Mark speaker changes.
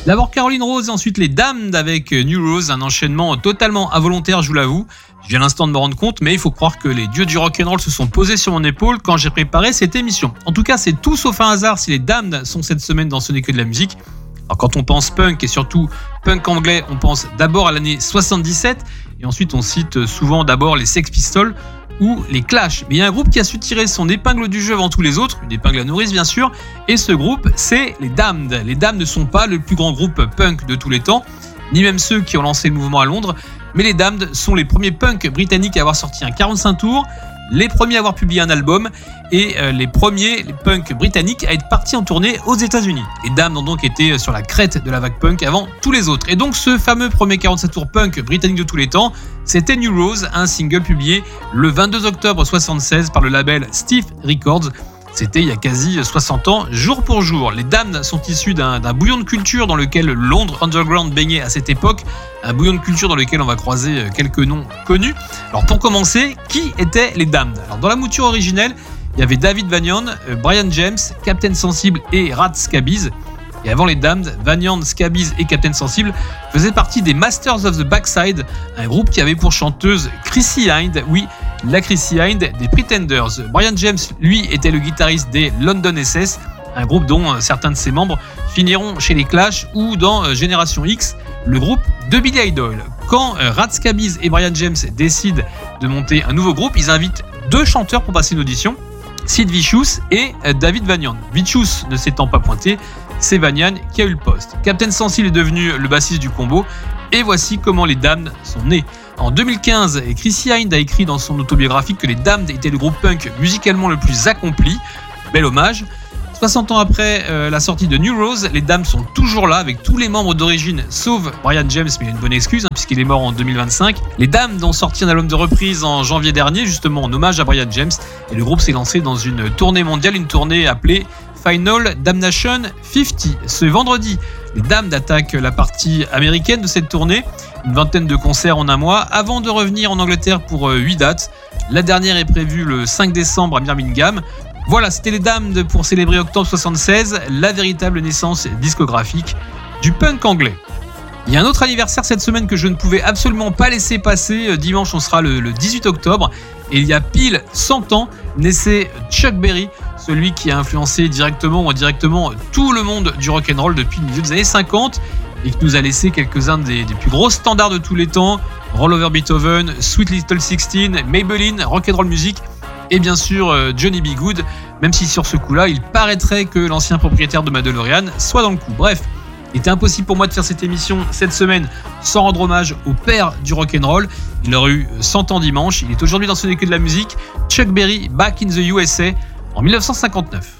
Speaker 1: D'abord Caroline Rose et ensuite les Damned avec New Rose, un enchaînement totalement involontaire, je vous l'avoue. Je viens à l'instant de me rendre compte, mais il faut croire que les dieux du rock'n'roll se sont posés sur mon épaule quand j'ai préparé cette émission. En tout cas, c'est tout sauf un hasard si les Damned sont cette semaine dans Ce n'est que de la musique. Alors quand on pense punk et surtout punk anglais, on pense d'abord à l'année 77 et ensuite on cite souvent d'abord les Sex Pistols ou les Clash. Mais il y a un groupe qui a su tirer son épingle du jeu avant tous les autres, une épingle à nourrice bien sûr, et ce groupe c'est les Damned. Les Damned ne sont pas le plus grand groupe punk de tous les temps, ni même ceux qui ont lancé le mouvement à Londres, mais les Damned sont les premiers punks britanniques à avoir sorti un 45 tours, les premiers à avoir publié un album et les premiers punks britanniques à être partis en tournée aux États-Unis. Les Damned ont donc été sur la crête de la vague punk avant tous les autres. Et donc ce fameux premier 45 tours punk britannique de tous les temps, c'était New Rose, un single publié le 22 octobre 1976 par le label Stiff Records. C'était il y a quasi 60 ans, jour pour jour. Les Damned sont issus d'un bouillon de culture dans lequel Londres Underground baignait à cette époque. Un bouillon de culture dans lequel on va croiser quelques noms connus. Alors pour commencer, qui étaient les Damned ? Alors dans la mouture originelle, il y avait David Vanian, Brian James, Captain Sensible et Rat Scabies. Et avant les Damned, Vanian, Scabies et Captain Sensible faisaient partie des Masters of the Backside, un groupe qui avait pour chanteuse Chrissie Hynde, oui, la Chrissie Hynde des Pretenders. Brian James, lui, était le guitariste des London SS, un groupe dont certains de ses membres finiront chez les Clash ou dans Génération X, le groupe de Billy Idol. Quand Rat Scabies et Brian James décident de monter un nouveau groupe, ils invitent deux chanteurs pour passer une audition, Sid Vicious et David Vanian. Vicious ne s'étant pas pointé, c'est Vanian qui a eu le poste. Captain Sensible est devenu le bassiste du combo et voici comment les Damned sont nés. En 2015, Chrissie Hynde a écrit dans son autobiographie que les Damned étaient le groupe punk musicalement le plus accompli. Bel hommage. 60 ans après la sortie de New Rose, les Damned sont toujours là avec tous les membres d'origine sauf Brian James, mais il y a une bonne excuse puisqu'il est mort en 2025. Les Damned ont sorti un album de reprise en janvier dernier justement en hommage à Brian James et le groupe s'est lancé dans une tournée mondiale, une tournée appelée Final Damnation 50. Ce vendredi, les Damned attaquent la partie américaine de cette tournée, une vingtaine de concerts en un mois, avant de revenir en Angleterre pour 8 dates. La dernière est prévue le 5 décembre à Birmingham. Voilà, c'était les Damned pour célébrer octobre 76, la véritable naissance discographique du punk anglais. Il y a un autre anniversaire cette semaine que je ne pouvais absolument pas laisser passer. Dimanche, on sera le 18 octobre. Et il y a pile 100 ans, naissait Chuck Berry, celui qui a influencé directement ou indirectement tout le monde du rock'n'roll depuis le milieu des années 50 et qui nous a laissé quelques-uns des plus gros standards de tous les temps. Roll Over Beethoven, Sweet Little 16, Maybelline, Rock'n'Roll Music et bien sûr Johnny B. Good, même si sur ce coup-là, il paraîtrait que l'ancien propriétaire de ma DeLorean soit dans le coup. Bref, il était impossible pour moi de faire cette émission cette semaine sans rendre hommage au père du rock'n'roll. Il aurait eu 100 ans dimanche. Il est aujourd'hui dans Ce n'est que de la musique. Chuck Berry, Back in the USA en 1959.